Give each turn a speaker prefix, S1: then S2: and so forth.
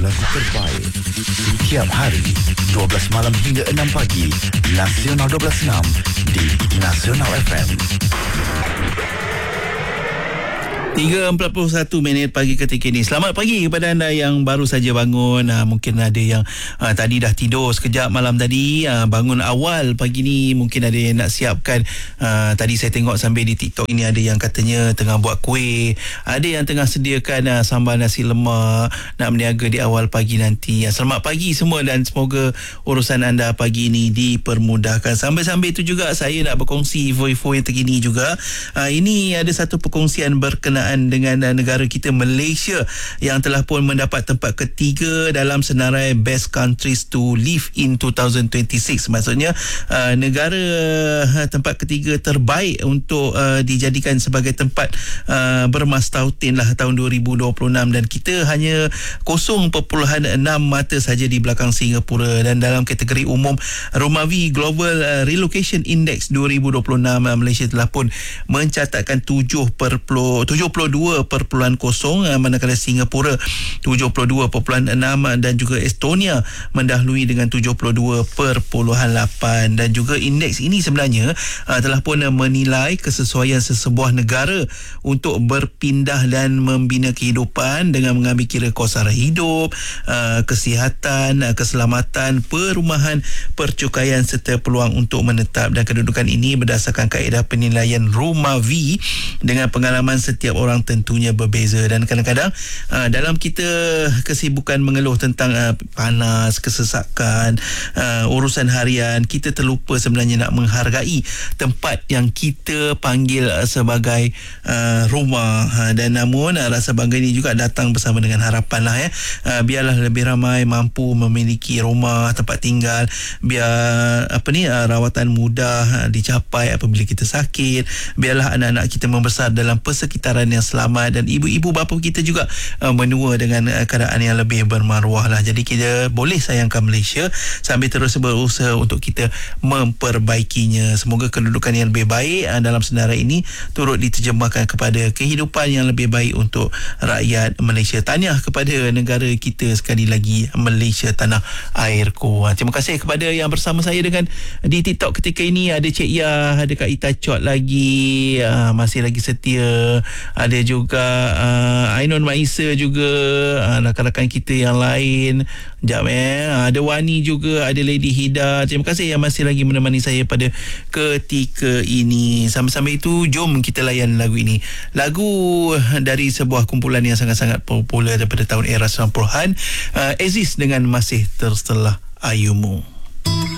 S1: lagu terbaik setiap hari 12 malam hingga 6 pagi. Nasional 12.6 di Nasional FM.
S2: 3.41 minit pagi ketika ini. Selamat pagi kepada anda yang baru saja bangun. Mungkin ada yang tadi dah tidur sekejap malam tadi, bangun awal pagi ni. Mungkin ada yang nak siapkan. Tadi saya tengok sambil di TikTok ini ada yang katanya tengah buat kuih, ada yang tengah sediakan sambal nasi lemak nak berniaga di awal pagi nanti. Selamat pagi semua dan semoga urusan anda pagi ini dipermudahkan. Sambil-sambil itu juga saya nak berkongsi info-info yang terkini juga. Ini ada satu perkongsian berkenaan dengan negara kita Malaysia yang telah pun mendapat tempat ketiga dalam senarai Best Countries to Live in 2026. Maksudnya negara tempat ketiga terbaik untuk dijadikan sebagai tempat bermastautin lah tahun 2026, dan kita hanya 0.6 mata saja di belakang Singapura. Dan dalam kategori umum Rumavi Global Relocation Index 2026, Malaysia telah pun mencatatkan 72.0, manakala Singapura 72.6 dan juga Estonia mendahului dengan 72.8. Dan juga indeks ini sebenarnya telah pun menilai kesesuaian sesebuah negara untuk berpindah dan membina kehidupan dengan mengambil kira kos sara hidup, kesihatan, keselamatan, perumahan, percukaian serta peluang untuk menetap. Dan kedudukan ini berdasarkan kaedah penilaian Rumavi dengan pengalaman setiap orang tentunya berbeza. Dan kadang-kadang dalam kita kesibukan mengeluh tentang panas, kesesakan, urusan harian, kita terlupa sebenarnya nak menghargai tempat yang kita panggil sebagai rumah. Dan namun rasa bangga ini juga datang bersama dengan harapan lah biarlah lebih ramai mampu memiliki rumah tempat tinggal, biar rawatan mudah dicapai apabila kita sakit, biarlah anak-anak kita membesar dalam persekitaran yang selamat, dan ibu-ibu bapa kita juga menua dengan keadaan yang lebih bermaruah lah. Jadi kita boleh sayangkan Malaysia sambil terus berusaha untuk kita memperbaikinya. Semoga kedudukan yang lebih baik dalam senarai ini turut diterjemahkan kepada kehidupan yang lebih baik untuk rakyat Malaysia. Tahniah kepada negara kita sekali lagi, Malaysia tanah airku. Terima kasih kepada yang bersama saya dengan di TikTok ketika ini. Ada Cik Yah, ada Kak Ita Chot lagi, masih lagi setia. Ada juga Ainun Maisa juga, rakan-rakan kita yang lain. Sekejap ada Wani juga, ada Lady Hida. Terima kasih yang masih lagi menemani saya pada ketika ini. Sambil-sambil itu jom kita layan lagu ini. Lagu dari sebuah kumpulan yang sangat-sangat popular daripada tahun era 90-an, Aziz dengan Masih Terselah Ayumu.